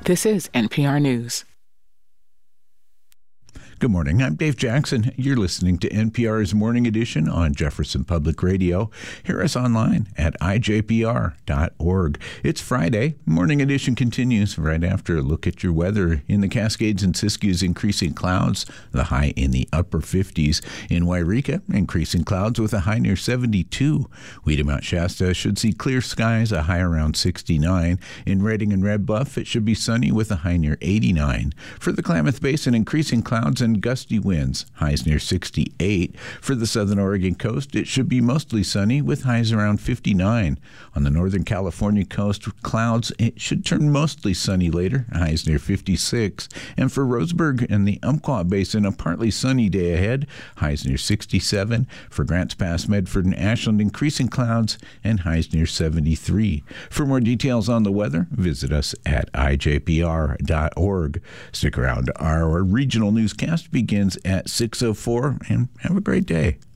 This is NPR News. Good morning. I'm Dave Jackson. You're listening to NPR's Morning Edition on Jefferson Public Radio. Hear us online at ijpr.org. It's Friday. Morning Edition continues right after a look at your weather. In the Cascades and Siskiyous, increasing clouds, the high in the upper 50s. In Wairika, increasing clouds with a high near 72. Weedy Mount Shasta should see clear skies, a high around 69. In Redding and Red Bluff, it should be sunny with a high near 89. For the Klamath Basin, increasing clouds and gusty winds, highs near 68. For the southern Oregon coast, it should be mostly sunny with highs around 59. On the northern California coast, clouds, it should turn mostly sunny later, highs near 56. And for Roseburg and the Umpqua Basin, a partly sunny day ahead, highs near 67. For Grants Pass, Medford, and Ashland, increasing clouds and highs near 73. For more details on the weather, visit us at ijpr.org. Stick around. Our regional newscast begins at 6:04, and have a great day.